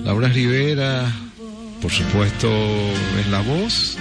Laura Rivera, por supuesto, en la voz.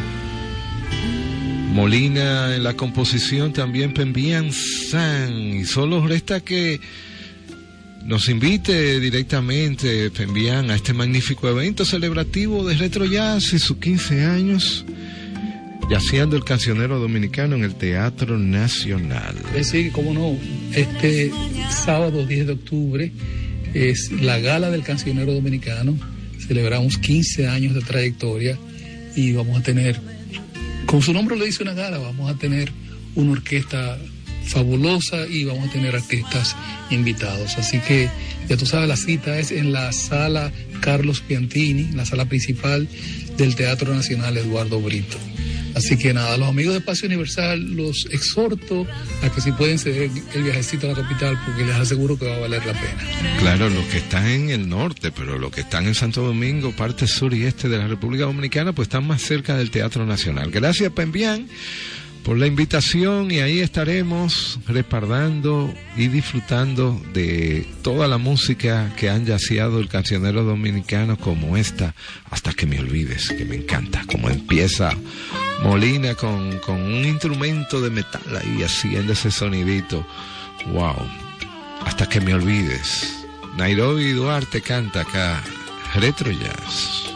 Molina en la composición, también Pembian San. Y solo resta que nos invite directamente, Pembian, a este magnífico evento celebrativo de Retro Jazz y sus 15 años, yaceando el cancionero dominicano en el Teatro Nacional. Sí, cómo no. Este sábado 10 de octubre es la gala del cancionero dominicano. Celebramos 15 años de trayectoria y vamos a tener, como su nombre lo dice, una gala. Vamos a tener una orquesta fabulosa y vamos a tener artistas invitados. Así que ya tú sabes, la cita es en la sala Carlos Piantini, la sala principal del Teatro Nacional Eduardo Brito. Así que nada, los amigos de Espacio Universal los exhorto a que si pueden ceder el viajecito a la capital, porque les aseguro que va a valer la pena. Claro, los que están en el norte, pero los que están en Santo Domingo, parte sur y este de la República Dominicana, pues están más cerca del Teatro Nacional. Gracias, Pembian, por la invitación, y ahí estaremos respaldando y disfrutando de toda la música que han yaceado el cancionero dominicano, como esta, Hasta que me olvides, que me encanta, como empieza Molina con un instrumento de metal ahí haciendo ese sonidito. Wow, Hasta que me olvides. Nairobi Duarte canta acá, Retro Jazz.